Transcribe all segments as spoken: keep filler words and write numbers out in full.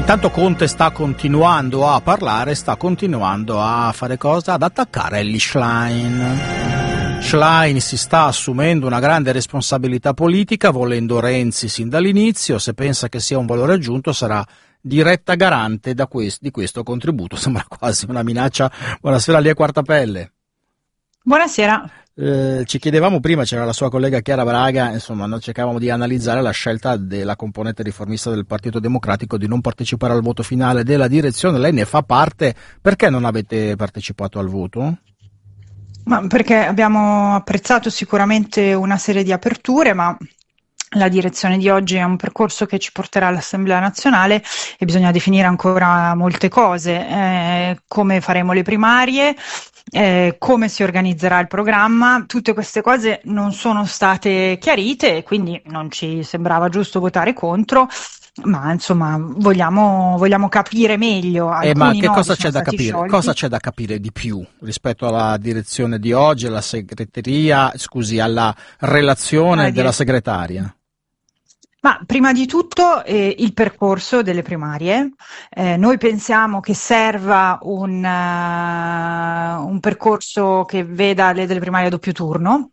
Intanto Conte sta continuando a parlare, sta continuando a fare cosa? Ad attaccare Elly Schlein. Schlein si sta assumendo una grande responsabilità politica, volendo Renzi sin dall'inizio. Se pensa che sia un valore aggiunto, sarà diretta garante da quest- di questo contributo. Sembra quasi una minaccia. Buonasera, lì a Quartapelle. Buonasera. Eh, ci chiedevamo prima, c'era la sua collega Chiara Braga, insomma noi cercavamo di analizzare la scelta della componente riformista del Partito Democratico di non partecipare al voto finale della direzione. Lei ne fa parte, perché non avete partecipato al voto? Ma perché abbiamo apprezzato sicuramente una serie di aperture, ma la direzione di oggi è un percorso che ci porterà all'Assemblea nazionale e bisogna definire ancora molte cose, eh, come faremo le primarie, eh, come si organizzerà il programma. Tutte queste cose non sono state chiarite e quindi non ci sembrava giusto votare contro, ma insomma vogliamo, vogliamo capire meglio. Eh, ma che cosa c'è da capire? Sciolti. Cosa c'è da capire di più rispetto alla direzione di oggi, alla segreteria, scusi, alla relazione della segretaria? Ma prima di tutto eh, il percorso delle primarie. Eh, noi pensiamo che serva un, uh, un percorso che veda le delle primarie a doppio turno,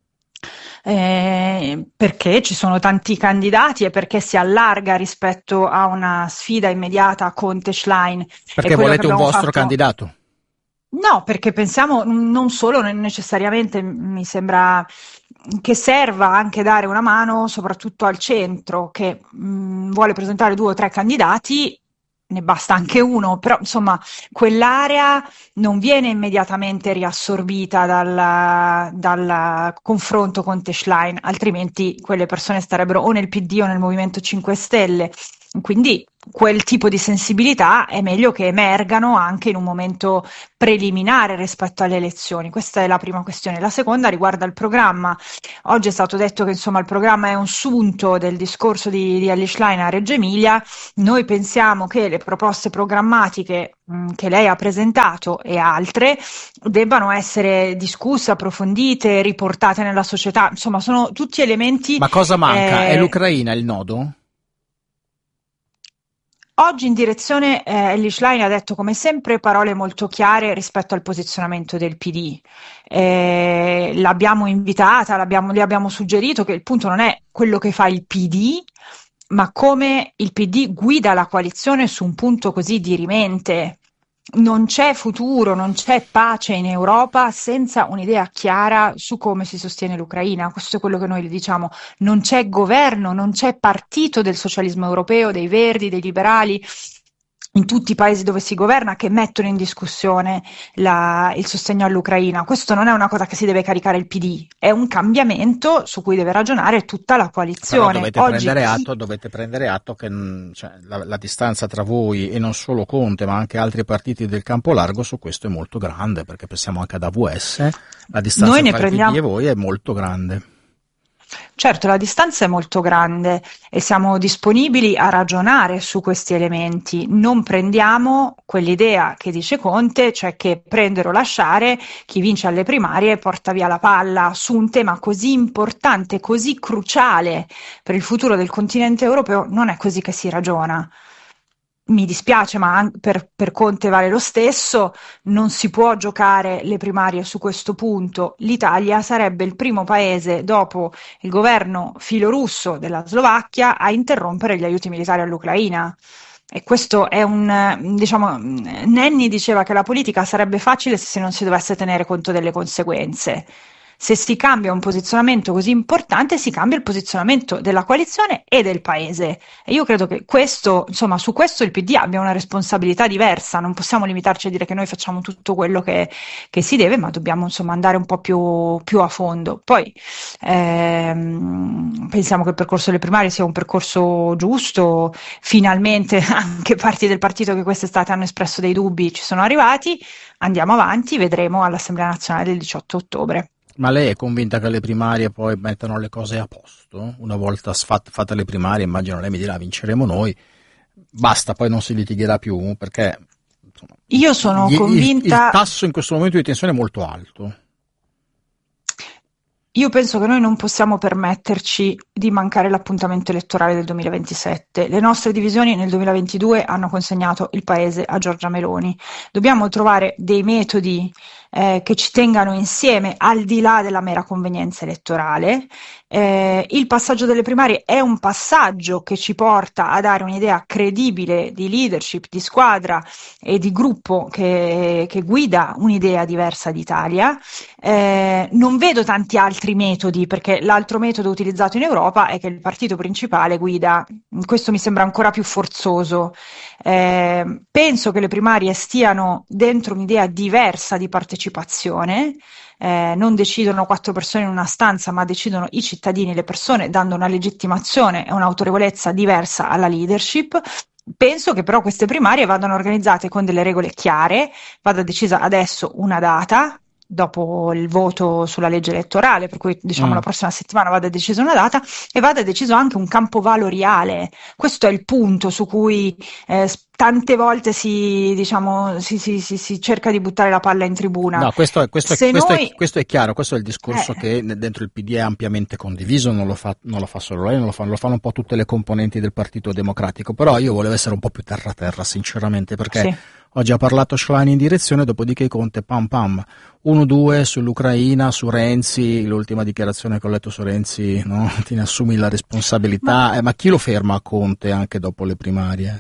eh, perché ci sono tanti candidati e perché si allarga rispetto a una sfida immediata Conte-Schlein. Perché volete un vostro fatto... candidato? No, perché pensiamo non solo necessariamente, mi sembra che serva anche dare una mano soprattutto al centro che mh, vuole presentare due o tre candidati, ne basta anche uno, però insomma quell'area non viene immediatamente riassorbita dal, dal confronto con Schlein, altrimenti quelle persone starebbero o nel P D o nel Movimento cinque Stelle. Quindi quel tipo di sensibilità è meglio che emergano anche in un momento preliminare rispetto alle elezioni. Questa è la prima questione. La seconda riguarda il programma. Oggi è stato detto che insomma il programma è un sunto del discorso di, di Elly Schlein a Reggio Emilia. Noi pensiamo che le proposte programmatiche mh, che lei ha presentato e altre debbano essere discusse, approfondite, riportate nella società. Insomma, sono tutti elementi. Ma cosa manca? Eh, È l'Ucraina il nodo? Oggi in direzione eh, Elly Schlein ha detto come sempre parole molto chiare rispetto al posizionamento del P D. Eh, l'abbiamo invitata, l'abbiamo, le abbiamo suggerito che il punto non è quello che fa il P D, ma come il P D guida la coalizione su un punto così dirimente. Non c'è futuro, non c'è pace in Europa senza un'idea chiara su come si sostiene l'Ucraina. Questo è quello che noi le diciamo. Non c'è governo, non c'è partito del socialismo europeo, dei verdi, dei liberali, in tutti i paesi dove si governa, che mettono in discussione la, il sostegno all'Ucraina. Questo non è una cosa che si deve caricare il P D, è un cambiamento su cui deve ragionare tutta la coalizione. Però dovete, Oggi prendere chi... atto, dovete prendere atto che cioè, la, la distanza tra voi e non solo Conte ma anche altri partiti del campo largo su questo è molto grande, perché pensiamo anche ad A V S, la distanza Noi ne tra prendiamo... il P D e voi è molto grande. Certo, la distanza è molto grande e siamo disponibili a ragionare su questi elementi. Non prendiamo quell'idea che dice Conte, cioè che prendere o lasciare, chi vince alle primarie porta via la palla su un tema così importante, così cruciale per il futuro del continente europeo. Non è così che si ragiona. Mi dispiace, ma per, per Conte vale lo stesso, non si può giocare le primarie su questo punto. L'Italia sarebbe il primo paese dopo il governo filorusso della Slovacchia a interrompere gli aiuti militari all'Ucraina. E questo è un, diciamo, Nenni diceva che la politica sarebbe facile se non si dovesse tenere conto delle conseguenze. Se si cambia un posizionamento così importante, si cambia il posizionamento della coalizione e del paese. E io credo che questo, insomma, su questo il P D abbia una responsabilità diversa. Non possiamo limitarci a dire che noi facciamo tutto quello che, che si deve, ma dobbiamo, insomma, andare un po' più, più a fondo. Poi ehm, pensiamo che il percorso delle primarie sia un percorso giusto. Finalmente anche parti del partito che quest'estate hanno espresso dei dubbi ci sono arrivati. Andiamo avanti, vedremo all'Assemblea nazionale del diciotto ottobre. Ma lei è convinta che le primarie poi mettano le cose a posto? Una volta sfat- fatte le primarie, immagino lei mi dirà vinceremo noi, basta, poi non si litigherà più, perché insomma, io sono gli, convinta... Il, il tasso in questo momento di tensione è molto alto. Io penso che noi non possiamo permetterci di mancare l'appuntamento elettorale del duemilaventisette. Le nostre divisioni nel duemilaventidue hanno consegnato il paese a Giorgia Meloni. Dobbiamo trovare dei metodi eh, che ci tengano insieme al di là della mera convenienza elettorale. Eh, il passaggio delle primarie è un passaggio che ci porta a dare un'idea credibile di leadership, di squadra e di gruppo che, che guida un'idea diversa d'Italia. Eh, non vedo tanti altri metodi, perché l'altro metodo utilizzato in Europa è che il partito principale guida. Questo mi sembra ancora più forzoso. Eh, penso che le primarie stiano dentro un'idea diversa di partecipazione. Eh, non decidono quattro persone in una stanza, ma decidono i cittadini, le persone, dando una legittimazione e un'autorevolezza diversa alla leadership. Penso che però queste primarie vadano organizzate con delle regole chiare, vada decisa adesso una data, dopo il voto sulla legge elettorale, per cui diciamo mm. la prossima settimana vada decisa una data e vada deciso anche un campo valoriale. Questo è il punto su cui eh, tante volte si, diciamo, si, si, si, si cerca di buttare la palla in tribuna. No, questo è, questo, è, questo, noi... è, questo è chiaro, questo è il discorso eh. che dentro il P D è ampiamente condiviso, non lo fa, non lo fa solo lei, non lo, fa, lo fanno un po' tutte le componenti del Partito Democratico, però io volevo essere un po' più terra terra sinceramente, perché sì. Oggi ha parlato Schlein in direzione, dopodiché Conte pam pam, uno due sull'Ucraina, su Renzi, l'ultima dichiarazione che ho letto su Renzi, no? Ti ne assumi la responsabilità, ma... Eh, ma chi lo ferma a Conte anche dopo le primarie?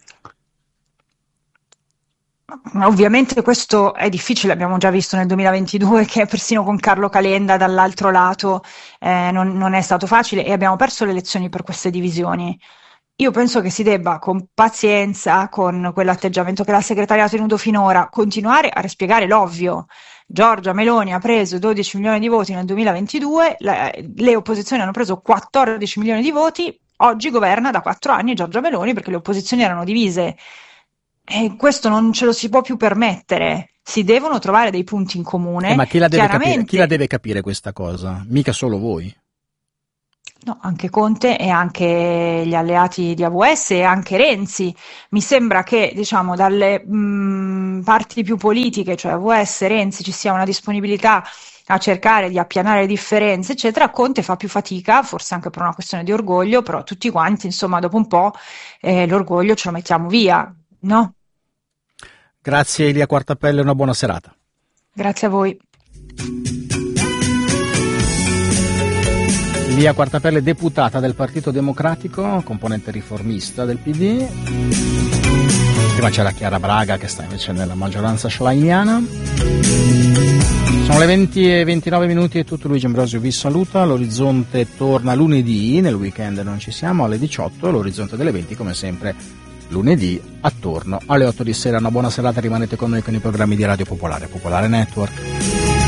Ovviamente questo è difficile, abbiamo già visto nel duemilaventidue che persino con Carlo Calenda dall'altro lato eh, non, non è stato facile e abbiamo perso le elezioni per queste divisioni. Io penso che si debba con pazienza, con quell'atteggiamento che la segretaria ha tenuto finora, continuare a rispiegare l'ovvio. Giorgia Meloni ha preso dodici milioni di voti nel duemilaventidue, le, le opposizioni hanno preso quattordici milioni di voti, oggi governa da quattro anni Giorgia Meloni perché le opposizioni erano divise. E questo non ce lo si può più permettere, si devono trovare dei punti in comune. Eh, ma chi la deve capire? Chi la deve capire questa cosa? Mica solo voi. No, anche Conte e anche gli alleati di A V S e anche Renzi. Mi sembra che, diciamo, dalle mh, parti più politiche, cioè A V S, Renzi, ci sia una disponibilità a cercare di appianare le differenze, eccetera. Conte fa più fatica, forse anche per una questione di orgoglio, però tutti quanti, insomma, dopo un po' eh, l'orgoglio ce lo mettiamo via, no? Grazie Elia Quartapelle, una buona serata. Grazie a voi. Elia Quartapelle, deputata del Partito Democratico, componente riformista del P D. Prima c'era Chiara Braga che sta invece nella maggioranza schleiniana. Sono le venti e ventinove minuti e tutto. Luigi Ambrosio vi saluta. L'Orizzonte torna lunedì, nel weekend non ci siamo, alle diciotto. L'Orizzonte delle venti come sempre lunedì attorno alle otto di sera. Una buona serata, rimanete con noi con i programmi di Radio Popolare, Popolare Network.